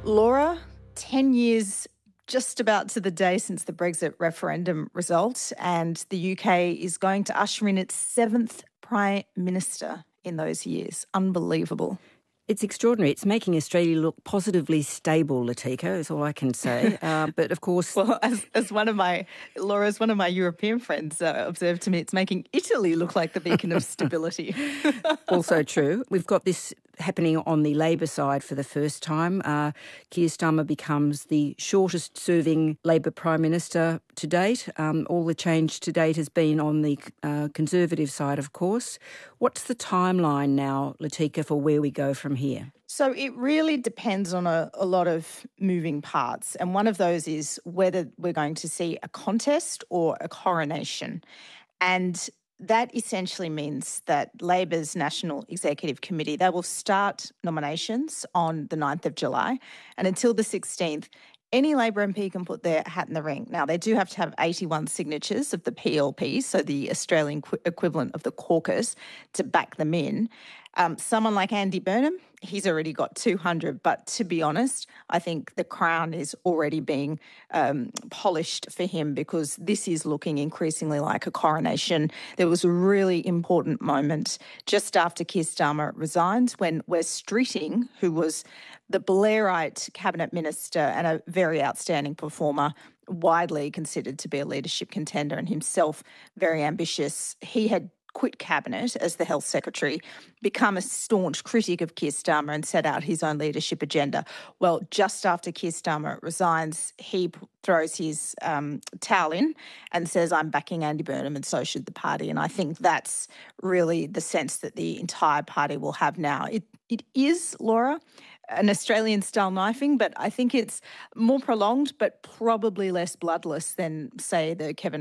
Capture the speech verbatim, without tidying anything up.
Laura, ten years just about to the day since the Brexit referendum result, and the U K is going to usher in its seventh Prime Minister in those years. Unbelievable. It's extraordinary. It's making Australia look positively stable, Latika, is all I can say. Uh, but of course... Well, as, as one of my, Laura, as one of my European friends uh, observed to me, it's making Italy look like the beacon of stability. Also true. We've got this happening on the Labor side for the first time. Uh, Keir Starmer becomes the shortest-serving Labor Prime Minister to date. Um, all the change to date has been on the uh, Conservative side, of course. What's the timeline now, Latika, for where we go from here? So it really depends on a, a lot of moving parts. And one of those is whether we're going to see a contest or a coronation. And that essentially means that Labor's National Executive Committee, they will start nominations on the ninth of July. And until the sixteenth, any Labor M P can put their hat in the ring. Now, they do have to have eighty-one signatures of the P L P, so the Australian qu- equivalent of the caucus, to back them in. Um, someone like Andy Burnham, he's already got two hundred. But to be honest, I think the crown is already being um, polished for him, because this is looking increasingly like a coronation. There was a really important moment just after Keir Starmer resigned when Wes Streeting, who was the Blairite cabinet minister and a very outstanding performer, widely considered to be a leadership contender and himself very ambitious, he had quit cabinet as the health secretary, become a staunch critic of Keir Starmer and set out his own leadership agenda. Well, just after Keir Starmer resigns, he p- throws his um, towel in and says, I'm backing Andy Burnham, and so should the party. And I think that's really the sense that the entire party will have now. It It is, Laura, an Australian-style knifing, but I think it's more prolonged but probably less bloodless than, say, the Kevin